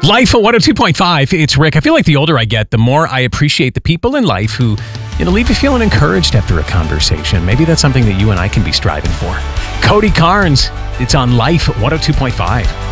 Life at 102.5. It's Rick. I feel like the older I get, the more I appreciate the people in life who, leave you feeling encouraged after a conversation. Maybe that's something that you and I can be striving for. Cody Carnes, it's on Life at 102.5.